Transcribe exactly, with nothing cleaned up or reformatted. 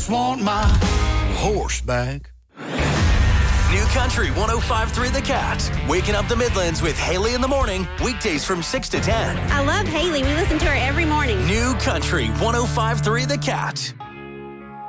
just want my horse back. New Country one oh five point three The Cat. Waking up the Midlands with Haley in the morning. Weekdays from six to ten. I love Haley. We listen to her every morning. New Country one oh five point three The Cat.